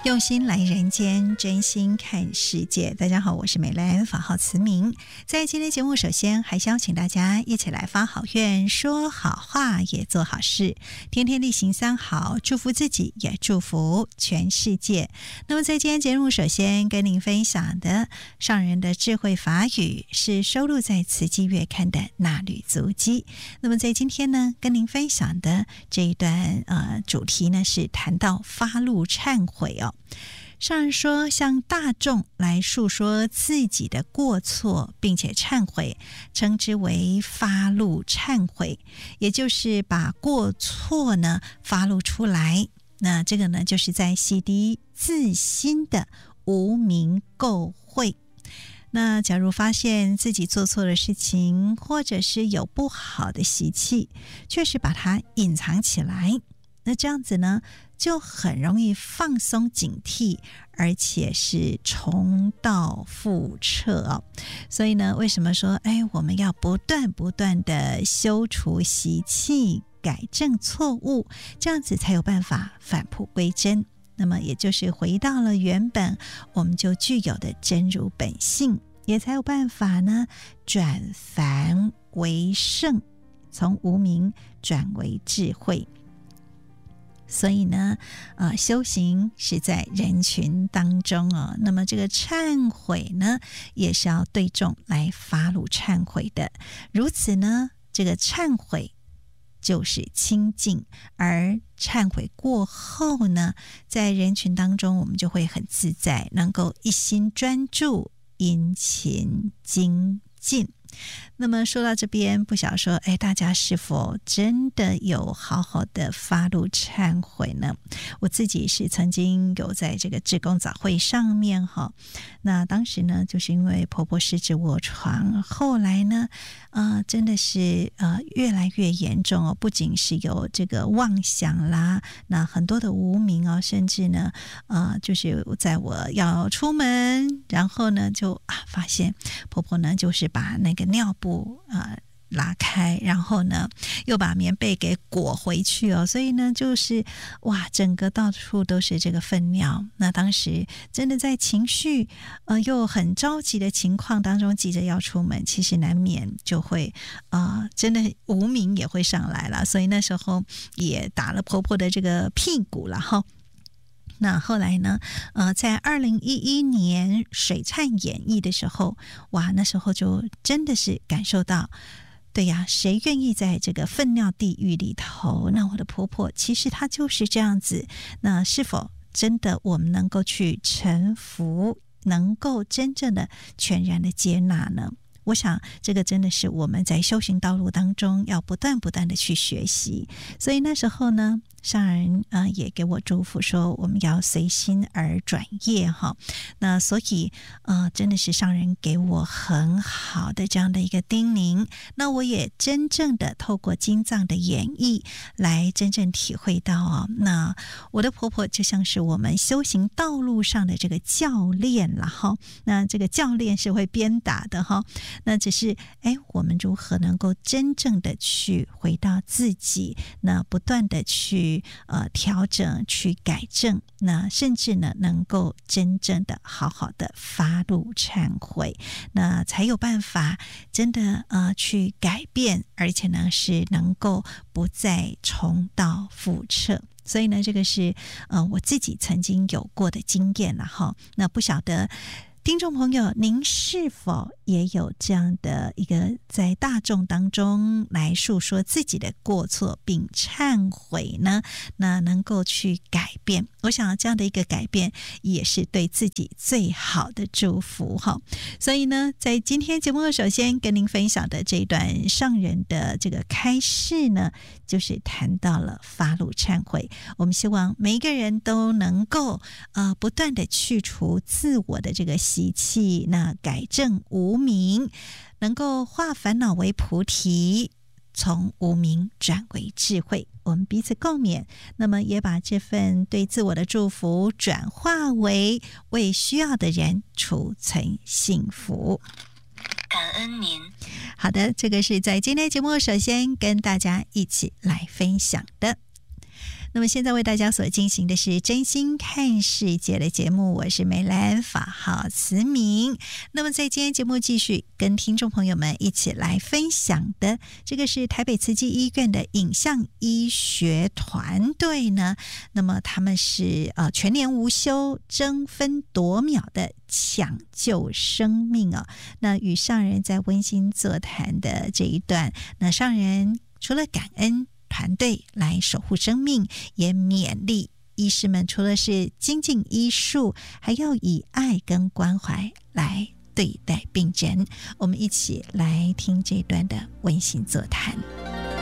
用心来人间，真心看世界。大家好，我是美兰，法号慈明。在今天节目，首先还是邀请大家一起来发好愿，说好话，也做好事，天天例行三好，祝福自己，也祝福全世界。那么在今天节目，首先跟您分享的上人的智慧法语是收录在慈济月刊的那履足迹。那么在今天呢，跟您分享的这一段主题呢，是谈到发怒忏悔哦。上人说，向大众来述说自己的过错，并且忏悔，称之为发怒忏悔，也就是把过错呢发露出来。那这个呢，就是在洗涤自心的无明垢秽。那假如发现自己做错的事情，或者是有不好的习气，却是把它隐藏起来，那这样子呢，就很容易放松警惕，而且是重蹈覆辙哦。所以呢，为什么说我们要不断的修除习气，改正错误，这样子才有办法返璞归真。那么也就是回到了原本我们就具有的真如本性，也才有办法呢转凡为圣，从无明转为智慧。所以呢修行是在人群当中哦。那么这个忏悔呢，也是要对众来发怒忏悔的。如此呢，这个忏悔就是清净，而忏悔过后呢，在人群当中我们就会很自在，能够一心专注，殷勤精进。那么说到这边，不晓得说大家是否真的有好好的发怒忏悔呢？我自己是曾经有在这个志工早会上面那当时呢，就是因为婆婆失智卧床，后来呢真的是越来越严重哦，不仅是有这个妄想啦，那很多的无明哦，甚至呢就是在我要出门，然后呢就发现婆婆呢就是把那个尿布拉开，然后呢又把棉被给裹回去哦，所以呢就是整个到处都是这个粪尿。那当时真的在情绪又很着急的情况当中，急着要出门，其实难免就会真的无明也会上来了，所以那时候也打了婆婆的这个屁股了哈。那后来呢在2011年水忏演绎的时候，那时候就真的是感受到，对呀，谁愿意在这个粪尿地狱里头？那我的婆婆其实她就是这样子。那是否真的我们能够去臣服，能够真正的全然的接纳呢？我想这个真的是我们在修行道路当中要不断的去学习。所以那时候呢，上人也给我祝福说，我们要随心而转业哈。那所以真的是上人给我很好的这样的一个叮咛。那我也真正的透过经藏的演绎来真正体会到那我的婆婆就像是我们修行道路上的这个教练啦哈。那这个教练是会鞭打的哈。那只是我们如何能够真正的去回到自己，那不断的去调整，去改正，那甚至呢能够真正的好好的发怒忏悔，那才有办法真的去改变，而且呢是能够不再重蹈覆辙。所以呢这个是我自己曾经有过的经验了哈。那不晓得听众朋友，您是否也有这样的一个在大众当中来述说自己的过错并忏悔呢？那能够去改变，我想这样的一个改变也是对自己最好的祝福哈。所以呢，在今天节目首先跟您分享的这一段上人的这个开示呢，就是谈到了发怒忏悔。我们希望每一个人都能够不断的去除自我的这个习气，那改正无明，能够化烦恼为菩提，从无明转为智慧。我们彼此共勉，那么也把这份对自我的祝福转化为需要的人储存幸福。 感恩您。 好的，这个是在今天节目首先跟大家一起来分享的。 那么现在为大家所进行的是真心看世界的节目，我是美兰，法号慈明。那么在今天节目继续跟听众朋友们一起来分享的，这个是台北慈济医院的影像医学团队呢，那么他们是全年无休，争分夺秒的抢救生命哦。那与上人在温馨座谈的这一段，那上人除了感恩团队来守护生命，也勉励医师们除了是精进医术，还要以爱跟关怀来对待病人。我们一起来听这段的温馨座谈。